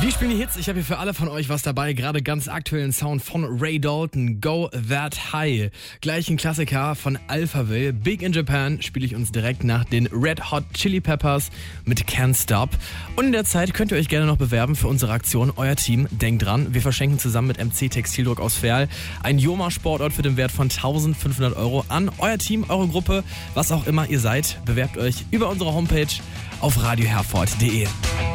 Wir spielen die Hits. Ich habe hier für alle von euch was dabei. Gerade ganz aktuellen Sound von Ray Dalton, Go That High. Gleich ein Klassiker von Alphaville. Big in Japan spiele ich uns direkt nach den Red Hot Chili Peppers mit Can't Stop. Und in der Zeit könnt ihr euch gerne noch bewerben für unsere Aktion. Euer Team, denkt dran, wir verschenken zusammen mit MC Textildruck aus Verl ein Joma-Sportort für den Wert von 1.500 € an euer Team, eure Gruppe, was auch immer ihr seid. Bewerbt euch über unsere Homepage auf radioherford.de.